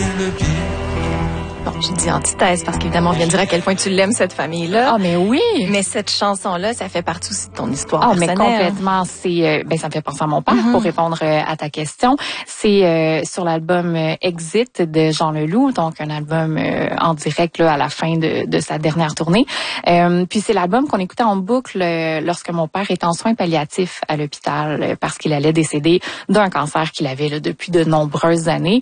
le pied. Bon, j'ai dit antithèse parce qu'évidemment, on vient de dire à quel point tu l'aimes, cette famille-là. Ah, mais oui! Mais cette chanson-là, ça fait partie aussi de ton histoire mais personnelle. complètement. C'est, ça me fait penser à mon père pour répondre à ta question. C'est sur l'album Exit de Jean Leloup, donc un album en direct là, à la fin de sa dernière tournée. Puis c'est l'album qu'on écoutait en boucle lorsque mon père était en soins palliatifs à l'hôpital parce qu'il allait décéder d'un cancer qu'il avait là, depuis de nombreuses années.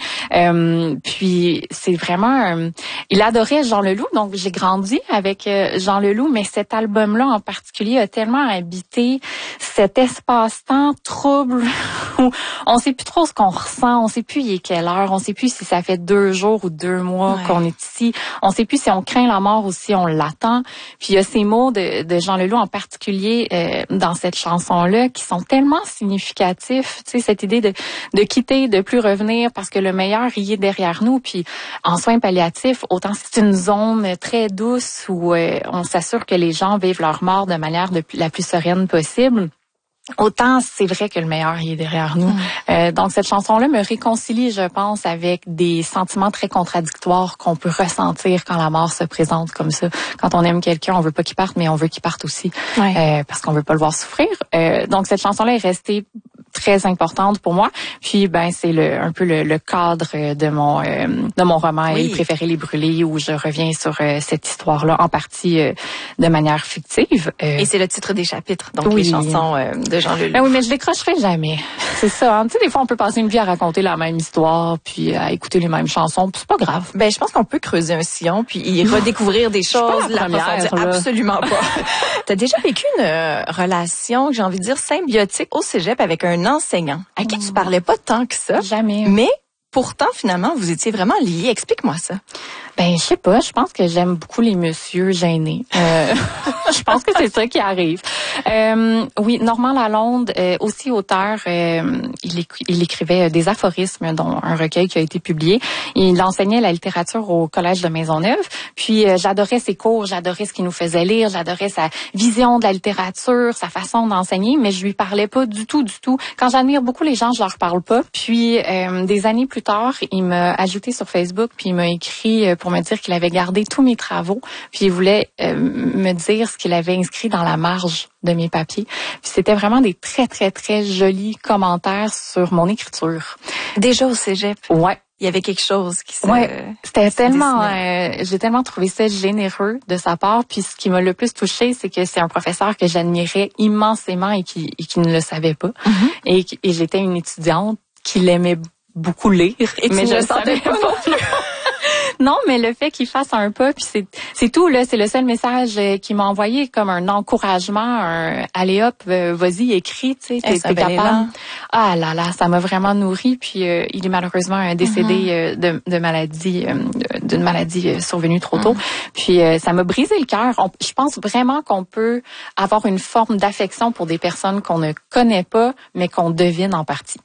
Puis c'est vraiment... il adorait Jean Leloup, donc j'ai grandi avec Jean Leloup, mais cet album-là en particulier a tellement habité cet espace-temps trouble où on sait plus trop ce qu'on ressent, on sait plus il est quelle heure, on sait plus si ça fait 2 jours ou 2 mois qu'on est ici, on sait plus si on craint la mort ou si on l'attend. Puis il y a ces mots de Jean Leloup en particulier dans cette chanson-là qui sont tellement significatifs, tu sais, cette idée de quitter, de plus revenir parce que le meilleur y est derrière nous. Puis en soins palliatifs, autant c'est une zone très douce où on s'assure que les gens vivent leur mort de manière la plus sereine possible. Autant c'est vrai que le meilleur il est derrière nous. Donc cette chanson-là me réconcilie, je pense, avec des sentiments très contradictoires qu'on peut ressentir quand la mort se présente comme ça. Quand on aime quelqu'un, on veut pas qu'il parte, mais on veut qu'il parte aussi, parce qu'on veut pas le voir souffrir. Donc cette chanson-là est restée très importante pour moi. Puis c'est un peu le cadre de mon roman Il préférait les brûler, où je reviens sur cette histoire-là en partie de manière fictive. Et c'est le titre des chapitres, donc les chansons de Jean Leloup. Oui, mais je décrocherai jamais. C'est ça. Hein? Tu sais, des fois on peut passer une vie à raconter la même histoire, puis à écouter les mêmes chansons, puis c'est pas grave. Je pense qu'on peut creuser un sillon puis y redécouvrir des choses. La première, absolument pas. T'as déjà vécu une relation, j'ai envie de dire symbiotique au cégep avec un enseignant à qui tu parlais pas tant que ça. Jamais. Mais pourtant, finalement, vous étiez vraiment liés. Explique-moi ça. Je sais pas. Je pense que j'aime beaucoup les messieurs gênés. Je pense que c'est ça qui arrive. Oui, Normand Lalonde, aussi auteur, il écrivait des aphorismes, dont un recueil qui a été publié. Il enseignait la littérature au Collège de Maisonneuve. Puis j'adorais ses cours, j'adorais ce qu'il nous faisait lire, j'adorais sa vision de la littérature, sa façon d'enseigner, mais je lui parlais pas du tout. Quand j'admire beaucoup les gens, je leur parle pas. Puis des années plus tard, il m'a ajouté sur Facebook, puis il m'a écrit pour me dire qu'il avait gardé tous mes travaux, puis il voulait me dire ce qu'il avait inscrit dans la marge de mes papiers. Puis c'était vraiment des très, très, très jolis commentaires sur mon écriture. Déjà au cégep? Ouais. Il y avait quelque chose qui se... c'était tellement... j'ai tellement trouvé ça généreux de sa part. Puis ce qui m'a le plus touchée, c'est que c'est un professeur que j'admirais immensément et qui ne le savait pas. Et j'étais une étudiante qui l'aimait beaucoup lire. Mais je le sentais pas non plus. Non, mais le fait qu'il fasse un pas, puis c'est tout là, c'est le seul message qu'il m'a envoyé comme un encouragement, allez hop, vas-y, écris, tu sais, t'es capable. Ah là là, ça m'a vraiment nourri. Puis il est malheureusement décédé d'une maladie survenue trop tôt. Puis ça m'a brisé le cœur. Je pense vraiment qu'on peut avoir une forme d'affection pour des personnes qu'on ne connaît pas, mais qu'on devine en partie.